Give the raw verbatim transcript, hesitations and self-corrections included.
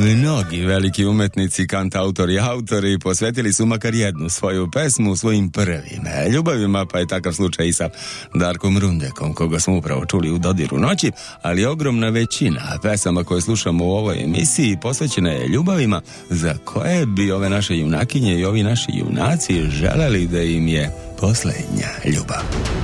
Mnogi veliki umetnici, kantautori i autori posvetili su makar jednu svoju pesmu svojim prvim ljubavima, pa je takav slučaj i sa Darkom Rundekom, koga smo upravo čuli u Dodiru noći, ali ogromna većina pesama koje slušamo u ovoj emisiji posvećena je ljubavima za koje bi ove naše junakinje i ovi naši junaci želeli da im je poslednja ljubav.